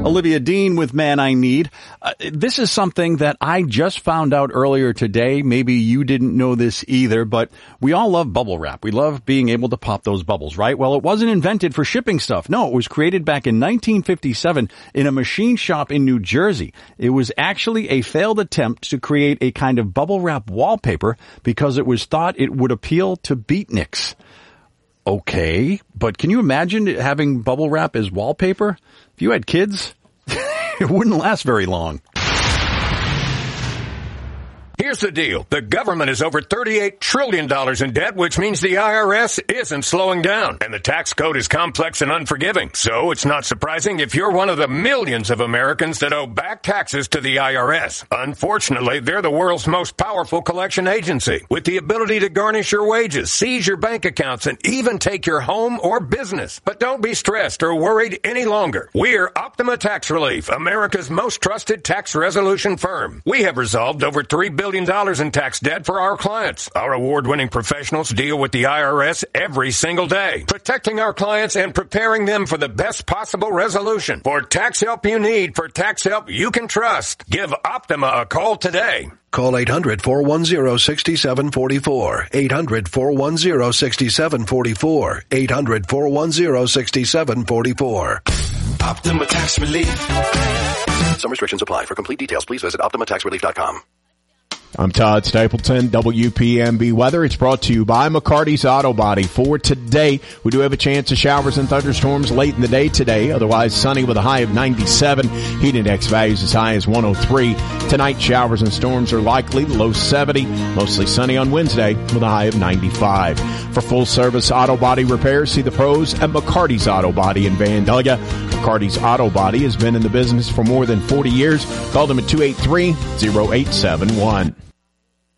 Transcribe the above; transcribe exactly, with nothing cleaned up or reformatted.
Olivia Dean with Man I Need. Uh, this is something that I just found out earlier today. Maybe you didn't know this either, but we all love bubble wrap. We love being able to pop those bubbles, right? Well, it wasn't invented for shipping stuff. No, it was created back in nineteen fifty-seven in a machine shop in New Jersey. It was actually a failed attempt to create a kind of bubble wrap wallpaper because it was thought it would appeal to beatniks. Okay, but can you imagine having bubble wrap as wallpaper? If you had kids, it wouldn't last very long. Here's the deal. The government is over thirty-eight trillion dollars in debt, which means the I R S isn't slowing down. And the tax code is complex and unforgiving. So it's not surprising if you're one of the millions of Americans that owe back taxes to the I R S. Unfortunately, they're the world's most powerful collection agency, with the ability to garnish your wages, seize your bank accounts, and even take your home or business. But don't be stressed or worried any longer. We're Optima Tax Relief, America's most trusted tax resolution firm. We have resolved over three billion dollars in tax debt for our clients. Our award-winning professionals deal with the I R S every single day, protecting our clients and preparing them for the best possible resolution. For tax help you need, for tax help you can trust, give Optima a call today. Call eight hundred, four one zero, six seven four four. eight hundred, four one zero, six seven four four. eight hundred, four one zero, six seven four four. Optima Tax Relief. Some restrictions apply. For complete details, please visit optima tax relief dot com. I'm Todd Stapleton, W P M B Weather. It's brought to you by McCarty's Auto Body. For today, we do have a chance of showers and thunderstorms late in the day today. Otherwise, sunny with a high of ninety-seven. Heat index values as high as one oh three. Tonight, showers and storms are likely, low seventy. Mostly sunny on Wednesday with a high of ninety-five. For full-service auto body repairs, see the pros at McCarty's Auto Body in Vandalia. McCarty's Auto Body has been in the business for more than forty years. Call them at two eight three, oh eight seven one.